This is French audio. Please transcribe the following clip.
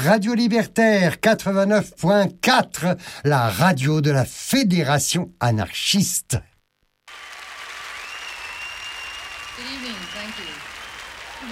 Radio Libertaire 89.4, la radio de la Fédération anarchiste. Good evening, thank you.